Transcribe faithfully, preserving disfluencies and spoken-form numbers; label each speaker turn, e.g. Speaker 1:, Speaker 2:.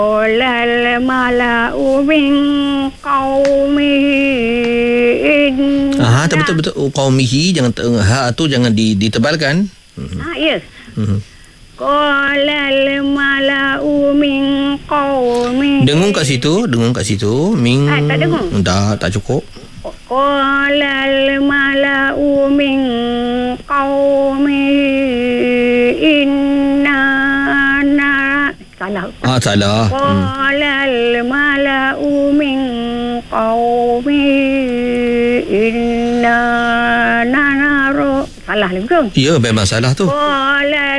Speaker 1: Qolal mala'u min qaumihi.
Speaker 2: Ah, tak betul-betul. Oh, qaumihi, jangan ha tu jangan di, ditebalkan.
Speaker 1: Ah, yes.
Speaker 2: Mhm.
Speaker 1: Qolal mala'u min qaumihi.
Speaker 2: Dengung kat situ, dengung kat situ. Ming.
Speaker 1: Ah, tak dengung.
Speaker 2: Tak, tak cukup.
Speaker 1: Qolal mala'u min qaumihi inna na. Salah.
Speaker 2: Ah, salah. Hmm.
Speaker 1: Qolal mala'u min qaumihi inna nanaru. Salah lagi.
Speaker 2: Ya, memang salah tu.
Speaker 1: Qolal